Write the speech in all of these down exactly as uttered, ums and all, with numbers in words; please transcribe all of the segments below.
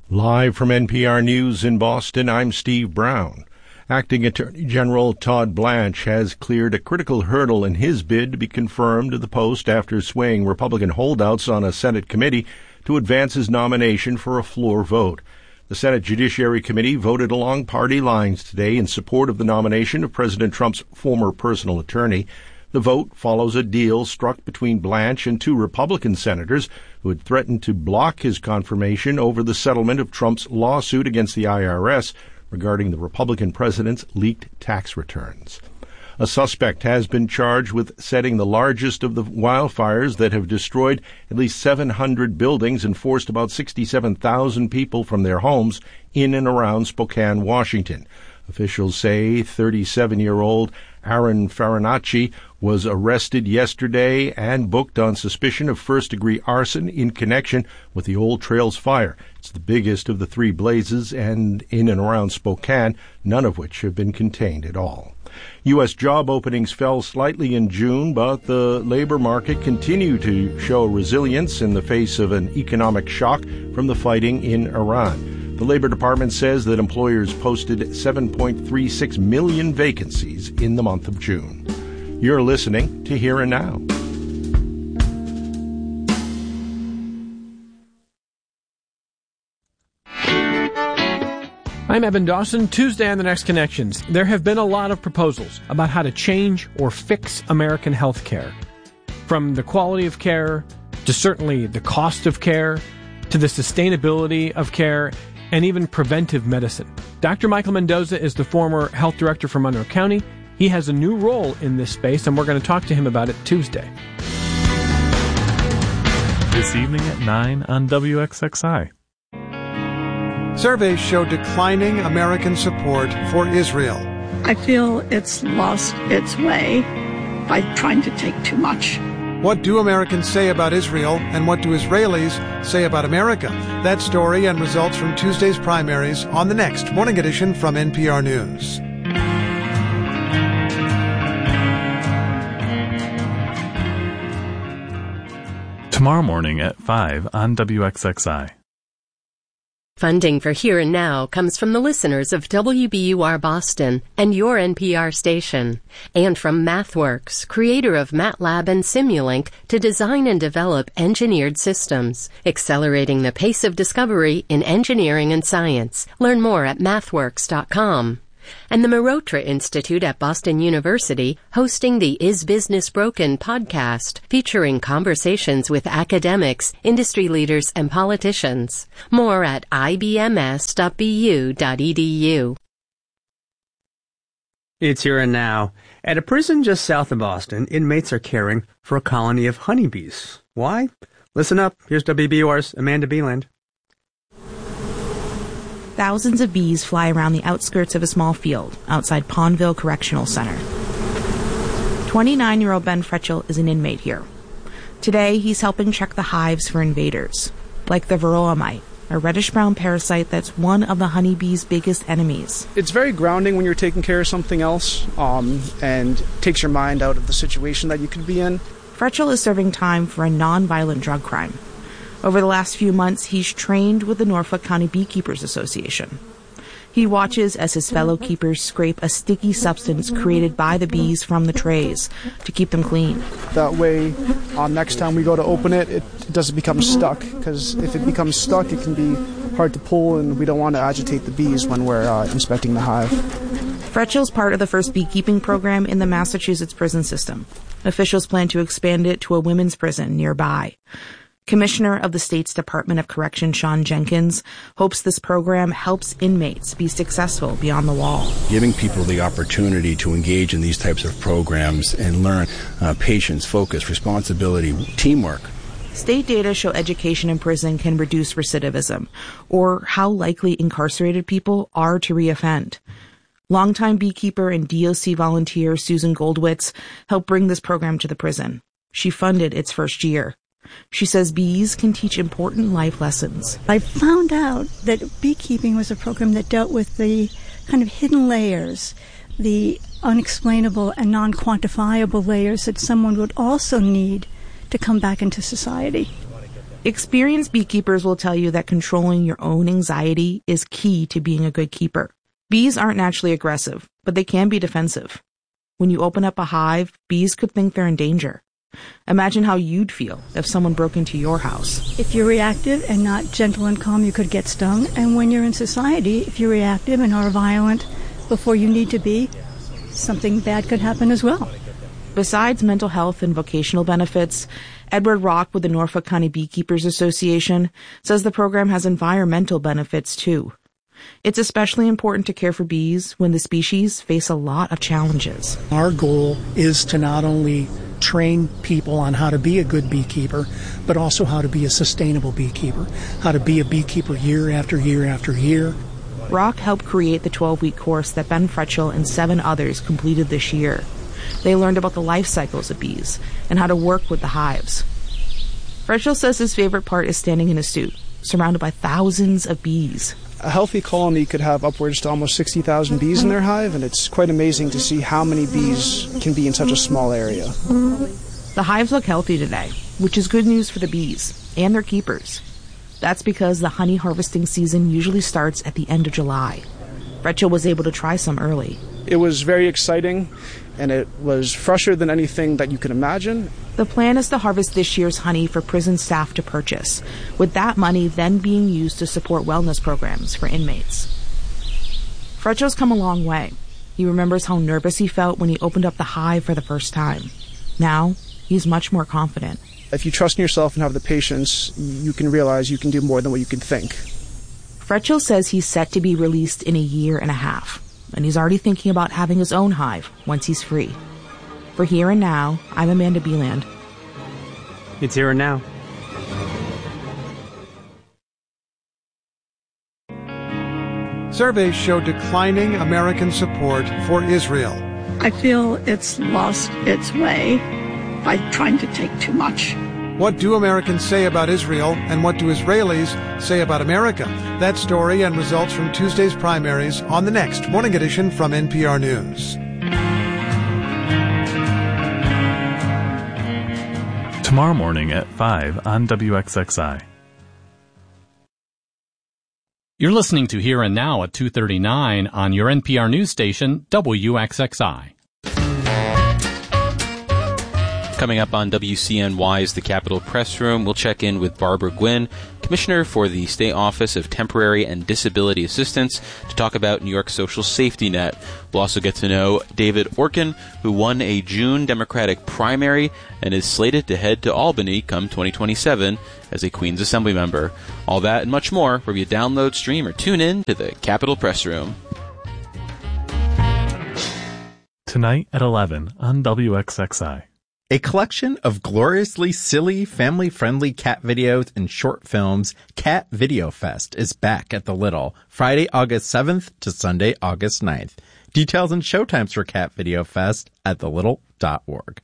Live from N P R News in Boston, I'm Steve Brown. Acting Attorney General Todd Blanche has cleared a critical hurdle in his bid to be confirmed to the post after swaying Republican holdouts on a Senate committee to advance his nomination for a floor vote. The Senate Judiciary Committee voted along party lines today in support of the nomination of President Trump's former personal attorney. The vote follows a deal struck between Blanche and two Republican senators who had threatened to block his confirmation over the settlement of Trump's lawsuit against the I R S regarding the Republican president's leaked tax returns. A suspect has been charged with setting the largest of the wildfires that have destroyed at least seven hundred buildings and forced about sixty-seven thousand people from their homes in and around Spokane, Washington. Officials say thirty-seven-year-old Aaron Farinacci was arrested yesterday and booked on suspicion of first-degree arson in connection with the Old Trails fire. It's the biggest of the three blazes and in and around Spokane, none of which have been contained at all. U S job openings fell slightly in June, but the labor market continued to show resilience in the face of an economic shock from the fighting in Iran. The Labor Department says that employers posted seven point three six million vacancies in the month of June. You're listening to Here and Now. I'm Evan Dawson. Tuesday on The Next Connections. There have been a lot of proposals about how to change or fix American health care. From the quality of care, to certainly the cost of care, to the sustainability of care, and even preventive medicine. Doctor Michael Mendoza is the former health director for Monroe County. He has a new role in this space, and we're going to talk to him about it Tuesday. This evening at nine on W X X I. Surveys show declining American support for Israel. I feel it's lost its way by trying to take too much. What do Americans say about Israel, and what do Israelis say about America? That story and results from Tuesday's primaries on the next Morning Edition from N P R News. Tomorrow morning at five on W X X I. Funding for Here and Now comes from the listeners of W B U R Boston and your N P R station, and from MathWorks, creator of MATLAB and Simulink, to design and develop engineered systems, accelerating the pace of discovery in engineering and science. Learn more at mathworks dot com. And the Marotra Institute at Boston University, hosting the Is Business Broken podcast, featuring conversations with academics, industry leaders, and politicians. More at I B M S dot B U dot E D U. It's Here and Now. At a prison just south of Boston, inmates are caring for a colony of honeybees. Why? Listen up. Here's W B U R's Amanda Beeland. Thousands of bees fly around the outskirts of a small field outside Pondville Correctional Center. twenty-nine-year-old Ben Fretchel is an inmate here. Today, he's helping check the hives for invaders, like the varroa mite, a reddish-brown parasite that's one of the honeybee's biggest enemies. It's very grounding when you're taking care of something else, um, and takes your mind out of the situation that you could be in. Fretchel is serving time for a non-violent drug crime. Over the last few months, he's trained with the Norfolk County Beekeepers Association. He watches as his fellow keepers scrape a sticky substance created by the bees from the trays to keep them clean. That way, um, next time we go to open it, it, it doesn't become stuck, because if it becomes stuck, it can be hard to pull, and we don't want to agitate the bees when we're uh, inspecting the hive. Fretchel's part of the first beekeeping program in the Massachusetts prison system. Officials plan to expand it to a women's prison nearby. Commissioner of the state's Department of Correction, Sean Jenkins, hopes this program helps inmates be successful beyond the wall. Giving people the opportunity to engage in these types of programs and learn uh, patience, focus, responsibility, teamwork. State data show education in prison can reduce recidivism, or how likely incarcerated people are to reoffend. Longtime beekeeper and D O C volunteer Susan Goldwitz helped bring this program to the prison. She funded its first year. She says bees can teach important life lessons. I found out that beekeeping was a program that dealt with the kind of hidden layers, the unexplainable and non-quantifiable layers that someone would also need to come back into society. Experienced beekeepers will tell you that controlling your own anxiety is key to being a good keeper. Bees aren't naturally aggressive, but they can be defensive. When you open up a hive, bees could think they're in danger. Imagine how you'd feel if someone broke into your house. If you're reactive and not gentle and calm, you could get stung. And when you're in society, if you're reactive and are violent before you need to be, something bad could happen as well. Besides mental health and vocational benefits, Edward Rock with the Norfolk County Beekeepers Association says the program has environmental benefits too. It's especially important to care for bees when the species face a lot of challenges. Our goal is to not only train people on how to be a good beekeeper, but also how to be a sustainable beekeeper, how to be a beekeeper year after year after year. Rock helped create the twelve-week course that Ben Fretchel and seven others completed this year. They learned about the life cycles of bees and how to work with the hives. Fretchel says his favorite part is standing in a suit, surrounded by thousands of bees. A healthy colony could have upwards to almost sixty thousand bees in their hive, and it's quite amazing to see how many bees can be in such a small area. The hives look healthy today, which is good news for the bees and their keepers. That's because the honey harvesting season usually starts at the end of July. Fretchel was able to try some early. It was very exciting, and it was fresher than anything that you could imagine. The plan is to harvest this year's honey for prison staff to purchase, with that money then being used to support wellness programs for inmates. Fretchel's come a long way. He remembers how nervous he felt when he opened up the hive for the first time. Now, he's much more confident. If you trust in yourself and have the patience, you can realize you can do more than what you can think. Fretchel says he's set to be released in a year and a half, and he's already thinking about having his own hive once he's free. For Here and Now, I'm Amanda Beeland. It's Here and Now. Surveys show declining American support for Israel. I feel it's lost its way by trying to take too much. What do Americans say about Israel, and what do Israelis say about America? That story and results from Tuesday's primaries on the next Morning Edition from N P R News. Tomorrow morning at five on W X X I. You're listening to Here and Now at two thirty-nine on your N P R news station, W X X I. Coming up on W C N Y's The Capitol Press Room, we'll check in with Barbara Gwynn, Commissioner for the State Office of Temporary and Disability Assistance, to talk about New York's social safety net. We'll also get to know David Orkin, who won a June Democratic primary and is slated to head to Albany come twenty twenty-seven as a Queens Assembly member. All that and much more where you download, stream, or tune in to The Capitol Press Room. Tonight at eleven on W X X I. A collection of gloriously silly, family-friendly cat videos and short films, Cat Video Fest, is back at the Little, Friday, August seventh to Sunday, August ninth. Details and showtimes for Cat Video Fest at the little dot org.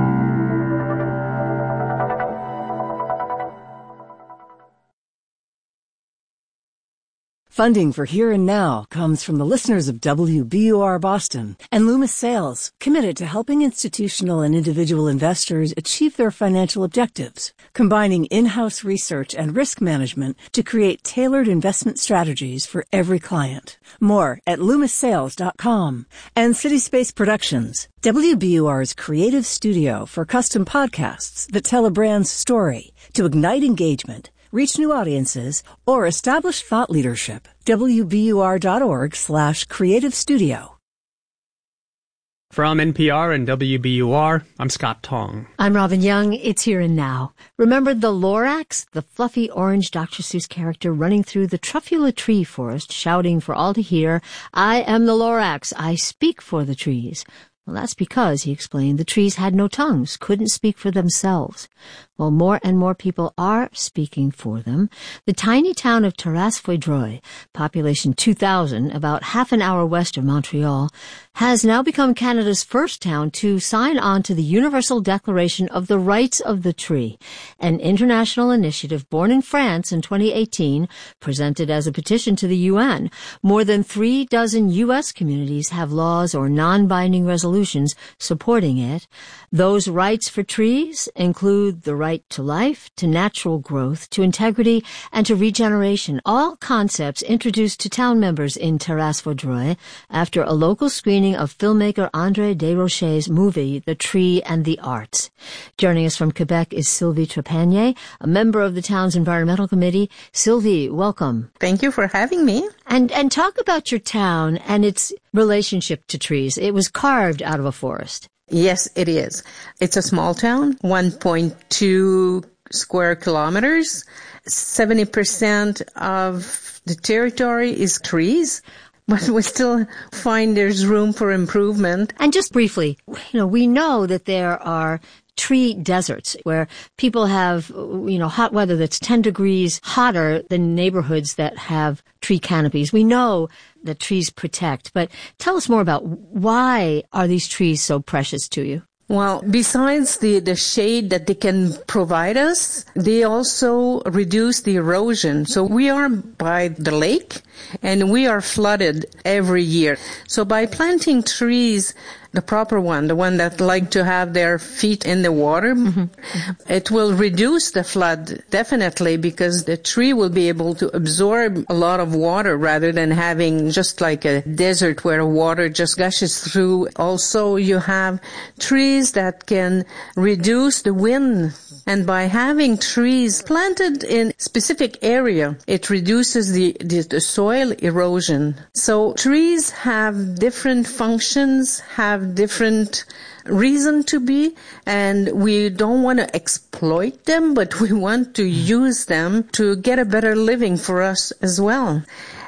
Funding for Here and Now comes from the listeners of W B U R Boston and Loomis Sales, committed to helping institutional and individual investors achieve their financial objectives, combining in-house research and risk management to create tailored investment strategies for every client. More at loomis sales dot com. And CitySpace Productions, W B U R's creative studio for custom podcasts that tell a brand's story to ignite engagement, reach new audiences, or establish thought leadership. W B U R dot org slash creative studio. From N P R and W B U R, I'm Scott Tong. I'm Robin Young. It's Here and Now. Remember the Lorax, the fluffy orange Doctor Seuss character running through the Truffula tree forest, shouting for all to hear, "I am the Lorax. I speak for the trees." Well, that's because, he explained, the trees had no tongues, couldn't speak for themselves. Well, more and more people are speaking for them. The tiny town of Taras-Foudroy, population two thousand, about half an hour west of Montreal, has now become Canada's first town to sign on to the Universal Declaration of the Rights of the Tree, an international initiative born in France in twenty eighteen, presented as a petition to the U N. More than three dozen U S communities have laws or non-binding resolutions supporting it. Those rights for trees include the right right to life, to natural growth, to integrity, and to regeneration, all concepts introduced to town members in Terrasse-Vaudreuil after a local screening of filmmaker André Desrochers' movie, The Tree and the Arts. Joining us from Quebec is Sylvie Trepanier, a member of the town's environmental committee. Sylvie, welcome. Thank you for having me. And and talk about your town and its relationship to trees. It was carved out of a forest. Yes, it is. It's a small town, one point two square kilometers. seventy percent of the territory is trees, but we still find there's room for improvement. And just briefly, you know, we know that there are tree deserts where people have, you know, hot weather that's ten degrees hotter than neighborhoods that have tree canopies. We know that trees protect, but tell us more about why are these trees so precious to you? Well, besides the, the shade that they can provide us, they also reduce the erosion. So we are by the lake and we are flooded every year. So by planting trees, the proper one, the one that like to have their feet in the water, mm-hmm. it will reduce the flood definitely because the tree will be able to absorb a lot of water rather than having just like a desert where water just gushes through. Also, you have trees that can reduce the wind. And by having trees planted in specific area, it reduces the, the, the soil erosion. So trees have different functions, have different reason to be, and we don't want to exploit them, but we want to use them to get a better living for us as well.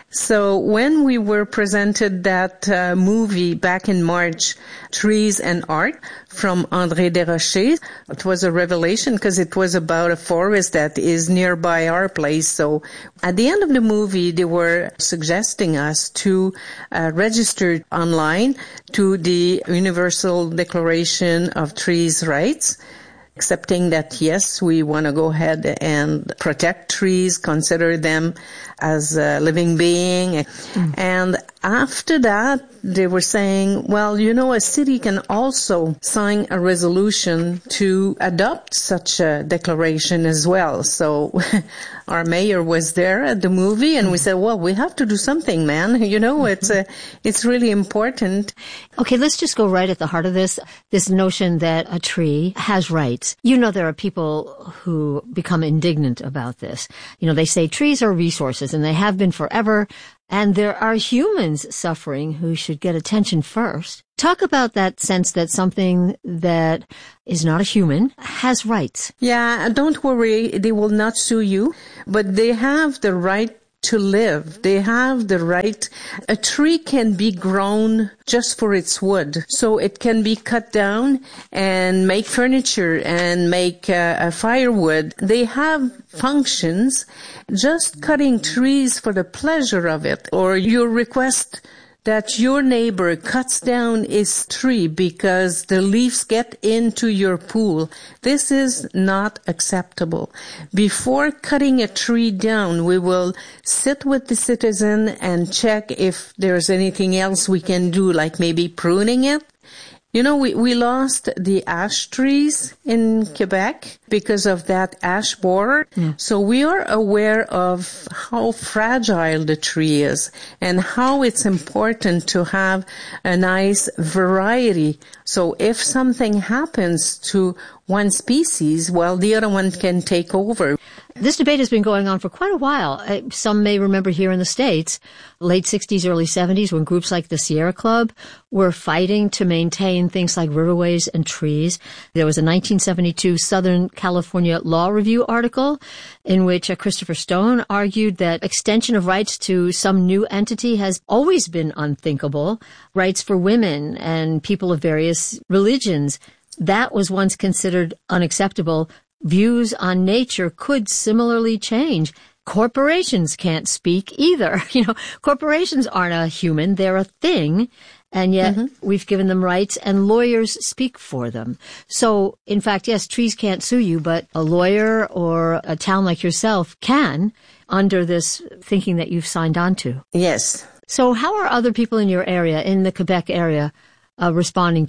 So when we were presented that uh, movie back in March, Trees and Art, from André Desrochers, it was a revelation because it was about a forest that is nearby our place. So at the end of the movie, they were suggesting us to uh, register online to the Universal Declaration of Trees' Rights, accepting that, yes, we want to go ahead and protect trees, consider them as a living being. Mm. And after that, they were saying, well, you know, a city can also sign a resolution to adopt such a declaration as well. So our mayor was there at the movie and we said, well, we have to do something, man. You know, it's a, it's really important. Okay, let's just go right at the heart of this, this notion that a tree has rights. You know, there are people who become indignant about this. You know, they say trees are resources and they have been forever. And there are humans suffering who should get attention first. Talk about that sense that something that is not a human has rights. Yeah, don't worry. They will not sue you, but they have the right to live. They have the right. A tree can be grown just for its wood. So it can be cut down and make furniture and make uh, a firewood. They have functions. Just cutting trees for the pleasure of it, or your request that your neighbor cuts down his tree because the leaves get into your pool. This is not acceptable. Before cutting a tree down, we will sit with the citizen and check if there's anything else we can do, like maybe pruning it. You know, we, we lost the ash trees in Quebec because of that ash borer. Yeah. So we are aware of how fragile the tree is and how it's important to have a nice variety. So if something happens to one species, well, the other one can take over. This debate has been going on for quite a while. Some may remember here in the States, late sixties, early seventies, when groups like the Sierra Club were fighting to maintain things like riverways and trees. There was a nineteen seventy-two Southern California Law Review article in which Christopher Stone argued that extension of rights to some new entity has always been unthinkable. Rights for women and people of various religions, that was once considered unacceptable. Views on nature could similarly change. Corporations can't speak either. You know, corporations aren't a human, they're a thing, and yet mm-hmm. we've given them rights and lawyers speak for them. So, in fact, yes, trees can't sue you, but a lawyer or a town like yourself can under this thinking that you've signed on to. Yes. So how are other people in your area, in the Quebec area, uh, responding to you?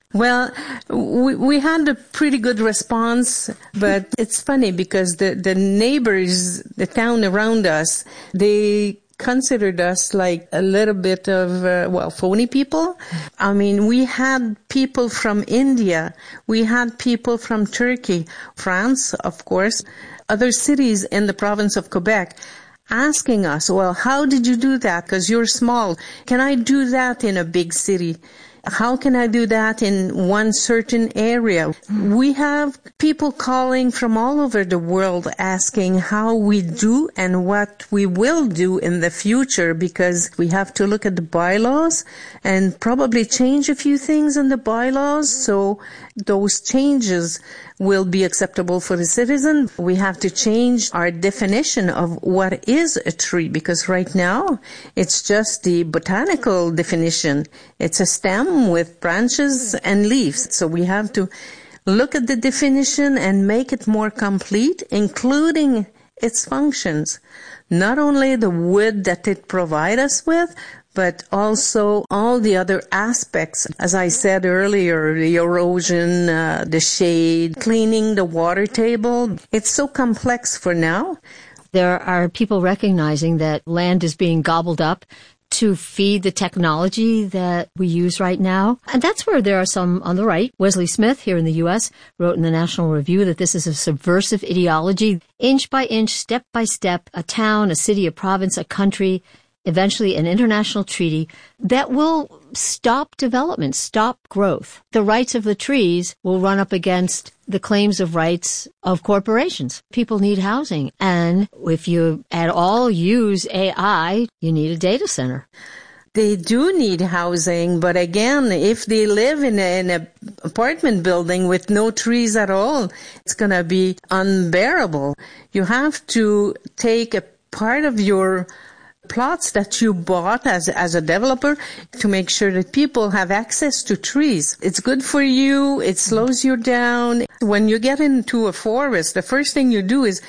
Well, we, we had a pretty good response, but it's funny because the, the neighbors, the town around us, they considered us like a little bit of, uh, well, phony people. I mean, we had people from India. We had people from Turkey, France, of course, other cities in the province of Quebec asking us, well, how did you do that? Because you're small. Can I do that in a big city? How can I do that in one certain area? We have people calling from all over the world asking how we do and what we will do in the future, because we have to look at the bylaws and probably change a few things in the bylaws so those changes will be acceptable for the citizen. We have to change our definition of what is a tree, because right now it's just the botanical definition. It's a stem with branches and leaves. So we have to look at the definition and make it more complete, including its functions. Not only the wood that it provides us with, but also all the other aspects. As I said earlier, the erosion, uh, the shade, cleaning the water table. It's so complex for now. There are people recognizing that land is being gobbled up to feed the technology that we use right now. And that's where there are some on the right. Wesley Smith here in the U S wrote in the National Review that this is a subversive ideology. Inch by inch, step by step, a town, a city, a province, a country, eventually an international treaty that will stop development, stop growth. The rights of the trees will run up against the claims of rights of corporations. People need housing. And if you at all use A I, you need a data center. They do need housing, but again, if they live in an in apartment building with no trees at all, it's going to be unbearable. You have to take a part of your plots that you bought as as a developer to make sure that people have access to trees. It's good for you. It slows you down. When you get into a forest, the first thing you do is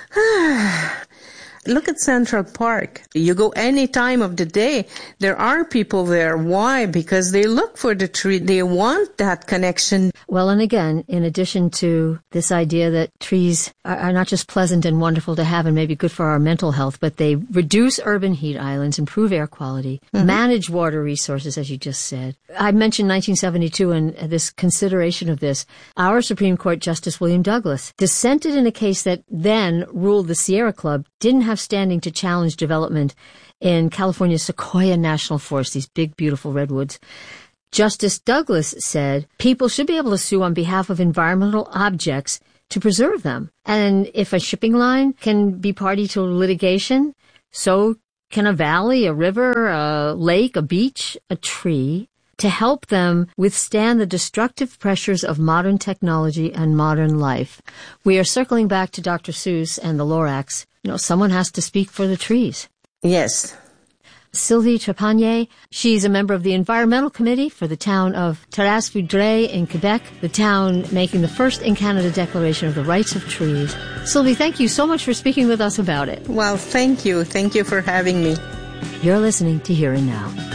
look at Central Park. You go any time of the day, there are people there. Why? Because they look for the tree. They want that connection. Well, and again, in addition to this idea that trees are, are not just pleasant and wonderful to have and maybe good for our mental health, but they reduce urban heat islands, improve air quality, mm-hmm. manage water resources, as you just said. I mentioned nineteen seventy-two and this consideration of this. Our Supreme Court Justice William Douglas dissented in a case that then ruled the Sierra Club didn't have standing to challenge development in California's Sequoia National Forest, these big, beautiful redwoods. Justice Douglas said people should be able to sue on behalf of environmental objects to preserve them. And if a shipping line can be party to litigation, so can a valley, a river, a lake, a beach, a tree, to help them withstand the destructive pressures of modern technology and modern life. We are circling back to Doctor Seuss and the Lorax. You know, someone has to speak for the trees. Yes. Sylvie Trepanier, she's a member of the Environmental Committee for the town of Terrasse-Foudray in Quebec, the town making the first in Canada declaration of the rights of trees. Sylvie, thank you so much for speaking with us about it. Well, thank you. Thank you for having me. You're listening to Here and Now.